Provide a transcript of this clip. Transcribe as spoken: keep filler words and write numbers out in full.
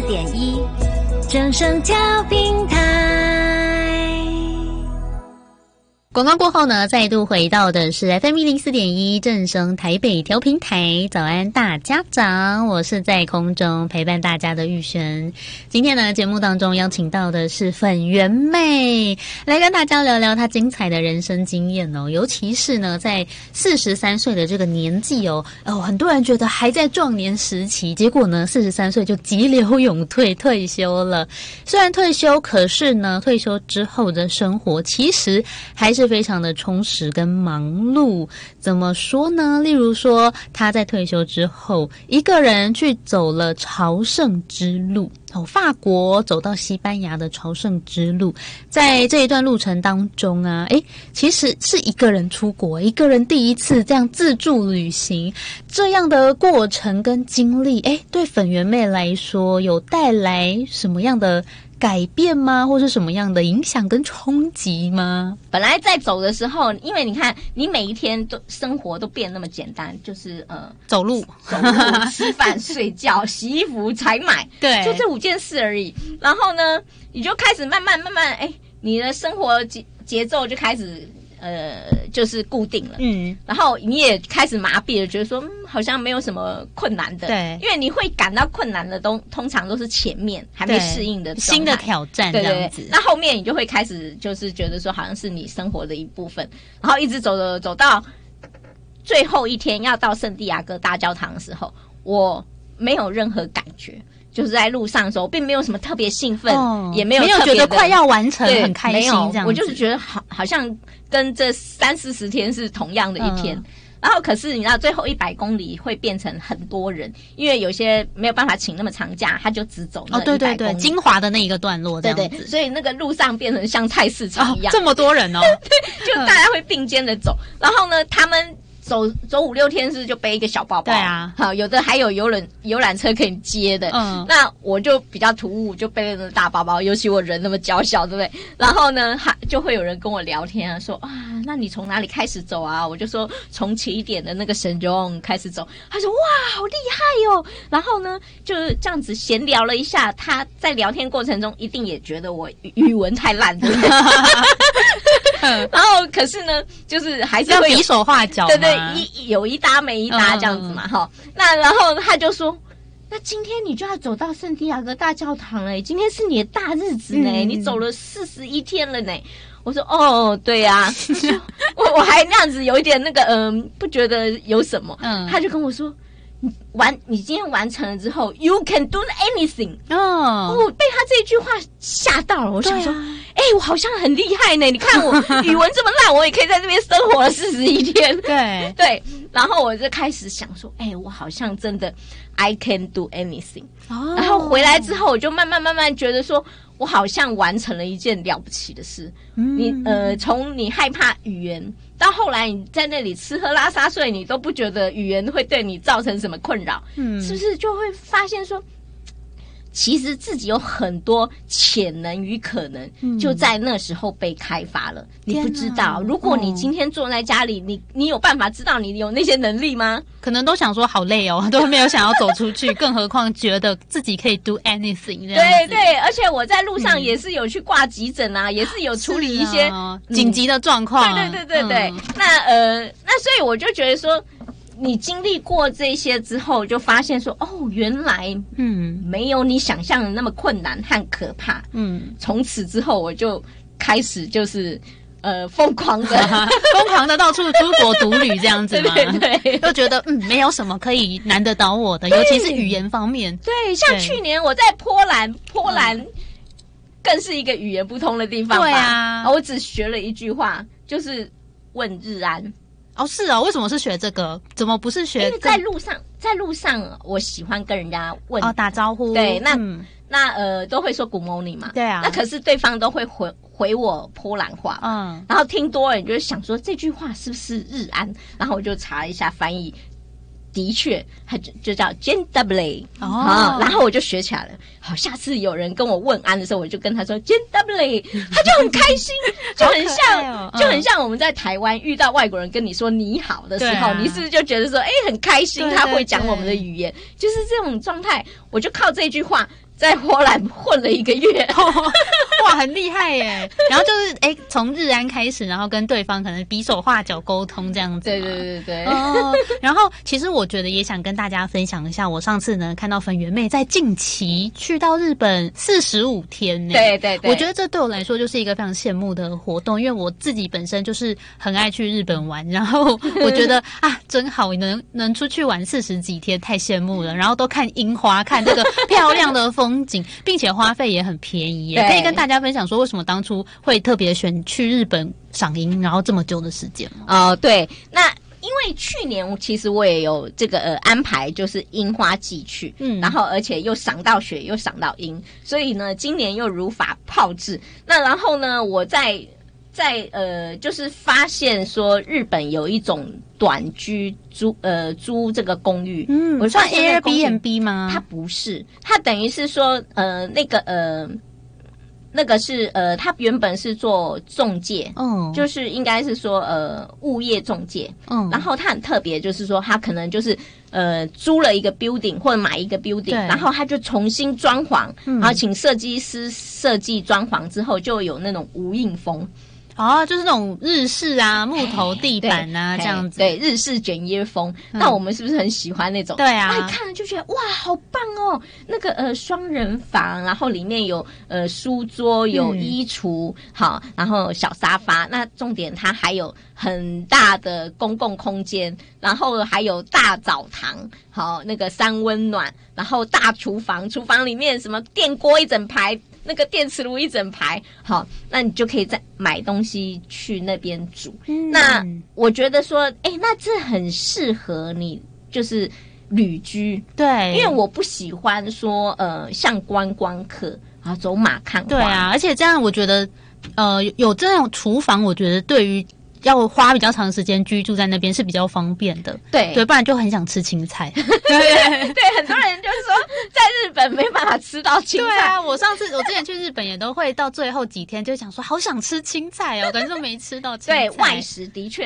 点一，正声调频台。 广告过后呢，再度回到的是 F M 一零四点一正声台北调频台，早安大家长，我是在空中陪伴大家的玉璇。今天呢，节目当中邀请到的是粉圆妹，来跟大家聊聊她精彩的人生经验哦。尤其是呢，在四十三岁的这个年纪哦，哦，很多人觉得还在壮年时期，结果呢，四十三岁就急流勇退退休了。虽然退休，可是呢，退休之后的生活其实还是是非常的充实跟忙碌。怎么说呢？例如说，他在退休之后，一个人去走了朝圣之路，从法国走到西班牙的朝圣之路。在这一段路程当中啊，诶，其实是一个人出国，一个人第一次这样自助旅行，这样的过程跟经历，诶，对粉圆妹来说有带来什么样的改变吗？或是什么样的影响跟冲击吗？ 本来在走的时候，因为你看，你每一天都生活都变那么简单，就是呃， 走路、 走路、吃饭、睡觉、洗衣服、采买， 对， 就这五件事而已。然后呢，你就开始慢慢慢慢，哎，你的生活节节奏就开始。呃，就是固定了，嗯，然后你也开始麻痹了，觉得说，嗯，好像没有什么困难的，对，因为你会感到困难的都通常都是前面还没适应的新的挑战，这样子， 对对对，那后面你就会开始就是觉得说，好像是你生活的一部分，然后一直走走走到最后一天要到圣地亚哥大教堂的时候，我没有任何感觉。就是在路上的时候，并没有什么特别兴奋，哦、也没有没有觉得快要完成，很开心这样子。 我就是觉得好，好像跟这三四十天是同样的一天。嗯、然后，可是你知道，最后一百公里会变成很多人，因为有些没有办法请那么长假，他就只走那一百公里。哦，对对对， 精华的那一个段落这样子。 对对，所以那个路上变成像菜市场一样， 哦、这么多人哦。 对，就大家会并肩的走。然后呢，他们。走走五六天是就背一个小包包，对啊，好，有的还有游览游览车可以接的，嗯，那我就比较突兀，就背了那大包包，尤其我人那么娇小，对不对？然后呢，还就会有人跟我聊天啊，说啊，那你从哪里开始走啊？我就说从起点的那个神中开始走。他说哇，好厉害哦！然后呢，就是这样子闲聊了一下，他在聊天过程中一定也觉得我语文太烂，对不对？然后可是呢，就是还是会要比手画脚， 对对，一有一搭没一搭这样子嘛，哈、嗯。那然后他就说，那今天你就要走到圣地亚哥大教堂了，今天是你的大日子呢，嗯、你走了四十一天了呢。我说哦，对呀、啊，我我还那样子有一点那个嗯、呃，不觉得有什么。嗯，他就跟我说。你完，你今天完成了之后 ，You can do anything。哦，我被他这句话吓到了。我想说，哎、欸，我好像很厉害呢。你看我语文这么烂，我也可以在这边生活了四十一天。对对，然后我就开始想说，哎、欸，我好像真的 I can do anything。哦，然后回来之后，我就慢慢慢慢觉得说。我好像完成了一件了不起的事。嗯、你呃，从你害怕语言，到后来你在那里吃喝拉撒睡，你都不觉得语言会对你造成什么困扰，嗯，是不是就会发现说，其实自己有很多潜能与可能，就在那时候被开发了。嗯、你不知道，如果你今天坐在家里，你你有办法知道你有那些能力吗？ 可能都想说好累哦，都没有想要走出去，更何况觉得自己可以 do anything 这样子。 对对，而且我在路上也是有去挂急诊啊，嗯、也是有处理一些紧、啊嗯、急的状况。 对对对对对，嗯、那呃，那所以我就觉得说。你经历过这些之后，就发现说，哦，原来，嗯，没有你想象的那么困难和可怕。嗯，从此之后，我就开始就是，呃，疯狂的， 疯狂的到处出国独旅这样子嘛。 对对对， 就觉得嗯，没有什么可以难得倒我的，尤其是语言方面。 对，像去年我在波兰，波兰更是一个语言不通的地方吧。对啊，我只学了一句话，就是问日安。 哦，是啊、哦，为什么是学这个？怎么不是学？ 因为在路上，在路上，我喜欢跟人家问哦，打招呼。 对，那、嗯、那呃，都会说 Good morning 嘛。 对啊。 那可是对方都会回回我波兰话，嗯，然后听多了，你就想说这句话是不是日安？然后我就查一下翻译。的确，它就就叫 Dzień dobry 哦，然后我就学起来了。好，下次有人跟我问安的时候，我就跟他说 Dzień dobry， 他就很开心，就很像，哦、就很像我们在台湾遇到外国人跟你说你好的时候，啊、你是不是就觉得说，哎，很开心，他会讲我们的语言，对对对，就是这种状态。我就靠这句话。 在波兰混了一个月。 哇，很厉害耶！然后就是哎，从日安开始，然后跟对方可能比手画脚沟通这样子。 对对对对。 哦，然后其实我觉得也想跟大家分享一下，我上次呢看到粉圆妹在近期去到日本四十五天呢。 对对对。 我觉得这对我来说就是一个非常羡慕的活动，因为我自己本身就是很爱去日本玩，然后我觉得啊，真好，能能出去玩四十几天，太羡慕了。然后都看樱花，看这个漂亮的风景，并且花费也很便宜耶。可以跟大家分享说，为什么当初会特别选去日本赏樱，然后这么久的时间吗？ 哦，对，那因为去年其实我也有这个呃安排，就是樱花季去，嗯，然后而且又赏到雪，又赏到樱，所以呢，今年又如法炮制。那然后呢，我在在呃，就是发现说日本有一种短居租呃租这个公寓， 嗯，我算 Airbnb 吗？ 它不是，它等于是说呃那个呃。那个是呃，他原本是做中介，嗯，就是应该是说呃物业中介，嗯，然后他很特别，就是说他可能就是呃租了一个 building 或者买一个 building， 然后他就重新装潢，嗯，然后请设计师设计装潢之后，就有那种无印风。 哦，就是那种日式啊，木头地板啊，这样子。 对，日式卷叶风。嗯、那我们是不是很喜欢那种？ 对啊， 哎，看了就觉得哇，好棒哦！那个呃双人房，然后里面有呃书桌，有衣橱，嗯、好，然后小沙发。那重点它还有很大的公共空间，然后还有大澡堂，好，那个三温暖，然后大厨房，厨房里面什么电锅一整排。那个电磁炉一整排，好，那你就可以再买东西去那边煮。嗯、那我觉得说，哎，那这很适合你，就是旅居。 对， 因为我不喜欢说，呃，像观光客啊走马看花。 对啊，而且这样我觉得，呃，有这种厨房，我觉得对于要花比较长时间居住在那边是比较方便的。 对对，不然就很想吃青菜。对对，很多人就是说在日本没办法吃到青菜。 对啊，我上次我之前去日本也都会到最后几天就想说好想吃青菜哦，可是都没吃到青菜。 对，外食的确